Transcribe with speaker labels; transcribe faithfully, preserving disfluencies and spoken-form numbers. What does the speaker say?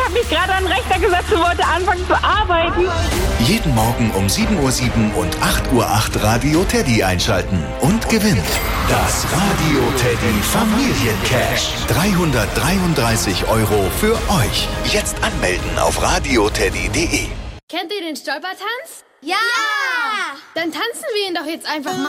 Speaker 1: habe mich gerade an den Rechner gesetzt und wollte anfangen zu arbeiten.
Speaker 2: Jeden Morgen um sieben Uhr sieben und acht Uhr acht Radio Teddy einschalten und gewinnt das Radio Teddy Familiencash. dreihundertdreiunddreißig Euro für euch. Jetzt anmelden auf radioteddy punkt de.
Speaker 3: Kennt ihr den Stolpertanz?
Speaker 4: Ja!
Speaker 3: Dann tanzen wir ihn doch jetzt einfach mal.